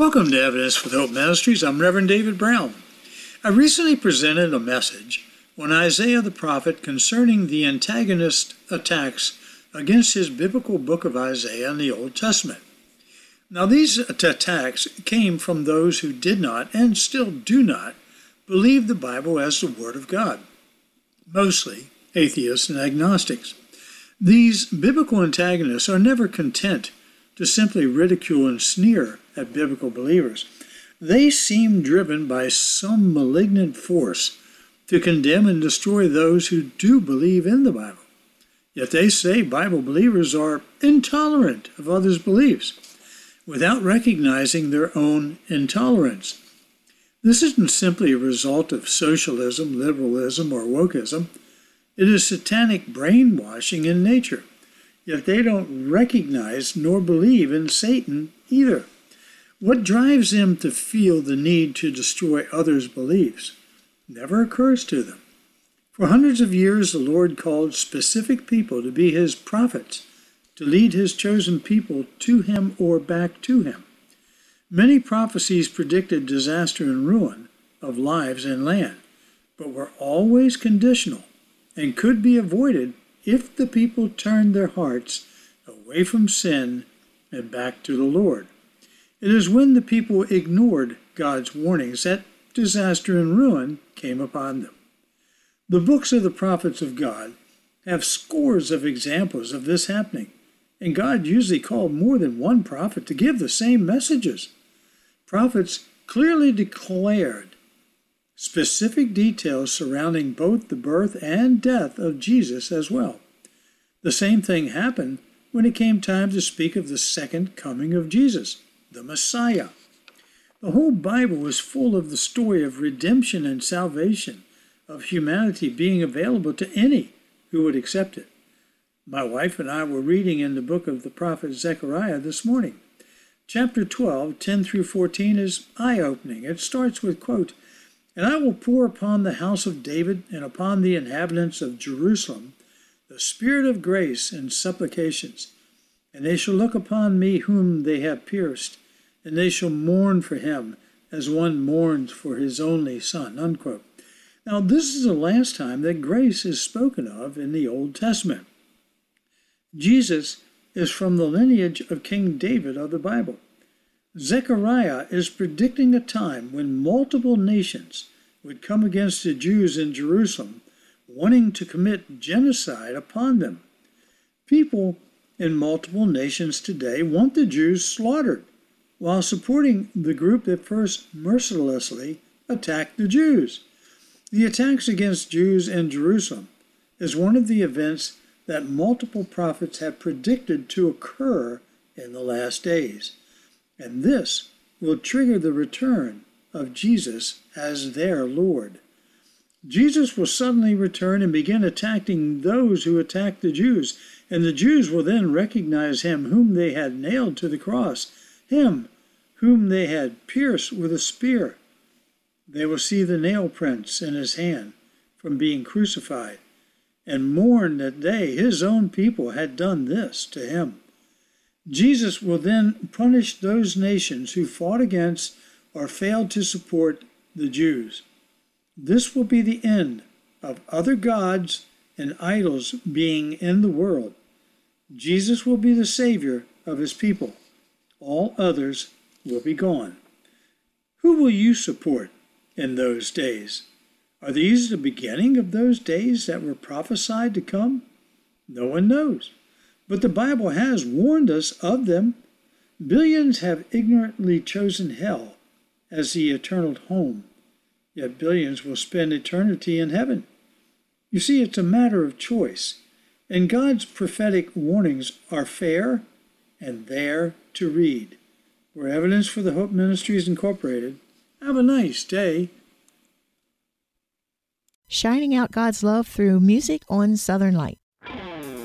Welcome to Evidence for the Hope Ministries. I'm Reverend David Brown. I recently presented a message on Isaiah the prophet concerning the antagonist attacks against his biblical book of Isaiah in the Old Testament. Now, these attacks came from those who did not, and still do not, believe the Bible as the Word of God, mostly atheists and agnostics. These biblical antagonists are never content to simply ridicule and sneer at biblical believers. They seem driven by some malignant force to condemn and destroy those who do believe in the Bible. Yet they say Bible believers are intolerant of others' beliefs without recognizing their own intolerance. This isn't simply a result of socialism, liberalism, or wokeism. It is satanic brainwashing in nature. Yet they don't recognize nor believe in Satan either. What drives them to feel the need to destroy others' beliefs never occurs to them. For hundreds of years, the Lord called specific people to be his prophets, to lead his chosen people to him or back to him. Many prophecies predicted disaster and ruin of lives and land, but were always conditional and could be avoided if the people turned their hearts away from sin and back to the Lord. It is when the people ignored God's warnings that disaster and ruin came upon them. The books of the prophets of God have scores of examples of this happening, and God usually called more than one prophet to give the same messages. Prophets clearly declared specific details surrounding both the birth and death of Jesus as well. The same thing happened when it came time to speak of the second coming of Jesus, the Messiah. The whole Bible is full of the story of redemption and salvation, of humanity being available to any who would accept it. My wife and I were reading in the book of the prophet Zechariah this morning. Chapter 12, 10 through 14 is eye-opening. It starts with, quote, "And I will pour upon the house of David and upon the inhabitants of Jerusalem the spirit of grace and supplications, and they shall look upon me whom they have pierced, and they shall mourn for him as one mourns for his only son," unquote. Now, this is the last time that grace is spoken of in the Old Testament. Jesus is from the lineage of King David of the Bible. Zechariah is predicting a time when multiple nations would come against the Jews in Jerusalem, wanting to commit genocide upon them. People in multiple nations today want the Jews slaughtered, while supporting the group that first mercilessly attacked the Jews. The attacks against Jews in Jerusalem is one of the events that multiple prophets have predicted to occur in the last days, and this will trigger the return of Jesus as their Lord. Jesus will suddenly return and begin attacking those who attacked the Jews, and the Jews will then recognize him whom they had nailed to the cross, him whom they had pierced with a spear. They will see the nail prints in his hand from being crucified, and mourn that they, his own people, had done this to him. Jesus will then punish those nations who fought against or failed to support the Jews. This will be the end of other gods and idols being in the world. Jesus will be the Savior of his people. All others will be gone. Who will you support in those days? Are these the beginning of those days that were prophesied to come? No one knows. But the Bible has warned us of them. Billions have ignorantly chosen hell as the eternal home, yet billions will spend eternity in heaven. You see, it's a matter of choice, and God's prophetic warnings are fair and there to read. For Evidence for the Hope Ministries Incorporated, have a nice day. Shining out God's love through music on Southern Light.